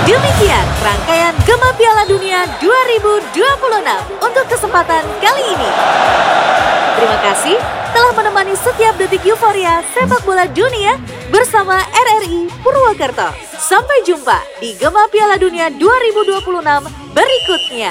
Demikian rangkaian Gema Piala Dunia 2026 untuk kesempatan kali ini. Terima kasih telah menemani setiap detik euforia sepak bola dunia bersama RRI Purwokerto. Sampai jumpa di Gema Piala Dunia 2026 berikutnya.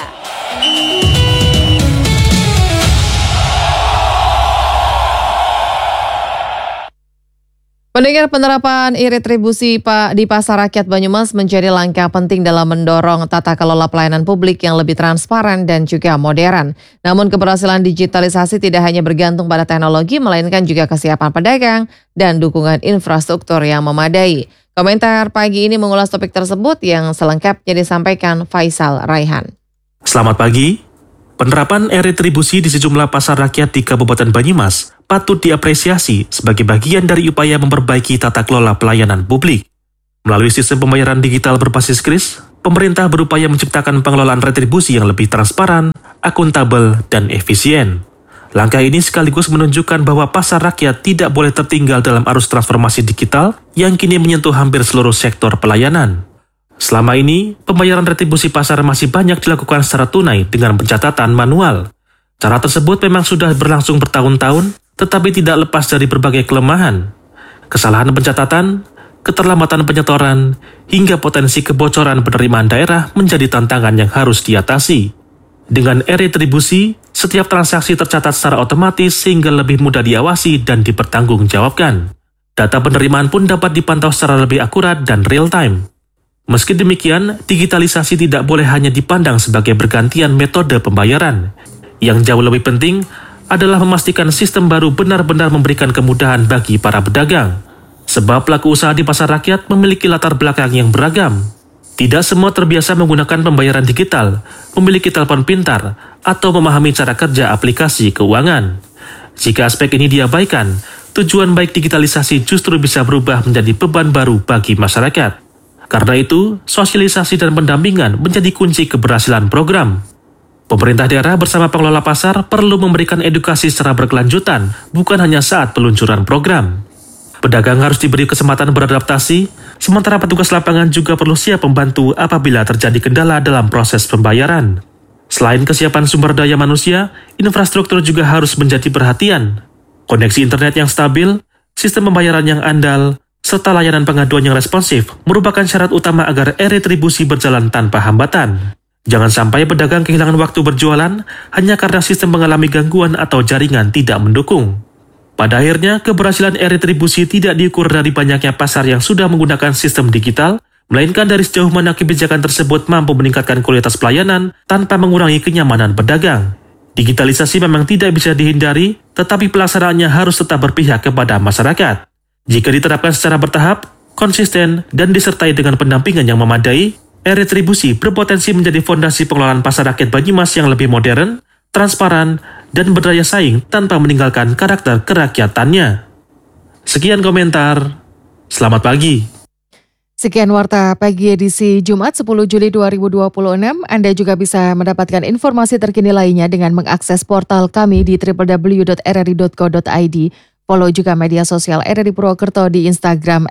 Pendengar, penerapan e-retribusi di Pasar Rakyat Banyumas menjadi langkah penting dalam mendorong tata kelola pelayanan publik yang lebih transparan dan juga modern. Namun keberhasilan digitalisasi tidak hanya bergantung pada teknologi, melainkan juga kesiapan pedagang dan dukungan infrastruktur yang memadai. Komentar pagi ini mengulas topik tersebut yang selengkapnya disampaikan Faisal Raihan. Selamat pagi. Penerapan e-retribusi di sejumlah pasar rakyat di Kabupaten Banyumas patut diapresiasi sebagai bagian dari upaya memperbaiki tata kelola pelayanan publik. Melalui sistem pembayaran digital berbasis kris, pemerintah berupaya menciptakan pengelolaan retribusi yang lebih transparan, akuntabel, dan efisien. Langkah ini sekaligus menunjukkan bahwa pasar rakyat tidak boleh tertinggal dalam arus transformasi digital yang kini menyentuh hampir seluruh sektor pelayanan. Selama ini, pembayaran retribusi pasar masih banyak dilakukan secara tunai dengan pencatatan manual. Cara tersebut memang sudah berlangsung bertahun-tahun, tetapi tidak lepas dari berbagai kelemahan. Kesalahan pencatatan, keterlambatan penyetoran, hingga potensi kebocoran penerimaan daerah menjadi tantangan yang harus diatasi. Dengan e-retribusi, setiap transaksi tercatat secara otomatis sehingga lebih mudah diawasi dan dipertanggungjawabkan. Data penerimaan pun dapat dipantau secara lebih akurat dan real-time. Meski demikian, digitalisasi tidak boleh hanya dipandang sebagai bergantian metode pembayaran. Yang jauh lebih penting adalah memastikan sistem baru benar-benar memberikan kemudahan bagi para pedagang. Sebab pelaku usaha di pasar rakyat memiliki latar belakang yang beragam. Tidak semua terbiasa menggunakan pembayaran digital, memiliki telepon pintar, atau memahami cara kerja aplikasi keuangan. Jika aspek ini diabaikan, tujuan baik digitalisasi justru bisa berubah menjadi beban baru bagi masyarakat. Karena itu, sosialisasi dan pendampingan menjadi kunci keberhasilan program. Pemerintah daerah bersama pengelola pasar perlu memberikan edukasi secara berkelanjutan, bukan hanya saat peluncuran program. Pedagang harus diberi kesempatan beradaptasi, sementara petugas lapangan juga perlu siap membantu apabila terjadi kendala dalam proses pembayaran. Selain kesiapan sumber daya manusia, infrastruktur juga harus menjadi perhatian. Koneksi internet yang stabil, sistem pembayaran yang andal, serta layanan pengaduan yang responsif merupakan syarat utama agar e-retribusi berjalan tanpa hambatan. Jangan sampai pedagang kehilangan waktu berjualan hanya karena sistem mengalami gangguan atau jaringan tidak mendukung. Pada akhirnya, keberhasilan e-retribusi tidak diukur dari banyaknya pasar yang sudah menggunakan sistem digital, melainkan dari sejauh mana kebijakan tersebut mampu meningkatkan kualitas pelayanan tanpa mengurangi kenyamanan pedagang. Digitalisasi memang tidak bisa dihindari, tetapi pelaksanaannya harus tetap berpihak kepada masyarakat. Jika diterapkan secara bertahap, konsisten, dan disertai dengan pendampingan yang memadai, e-retribusi berpotensi menjadi fondasi pengelolaan pasar rakyat Banyumas yang lebih modern, transparan, dan berdaya saing tanpa meninggalkan karakter kerakyatannya. Sekian komentar. Selamat pagi. Sekian Warta Pagi edisi Jumat 10 Juli 2026. Anda juga bisa mendapatkan informasi terkini lainnya dengan mengakses portal kami di www.rri.co.id. Follow juga media sosial RRI Purwokerto di Instagram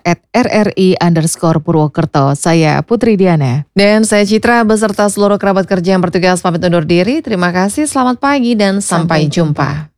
@RRI_Purwokerto. Saya Putri Diana. Dan saya Citra beserta seluruh kerabat kerja yang bertugas pamit undur diri. Terima kasih, selamat pagi dan sampai jumpa.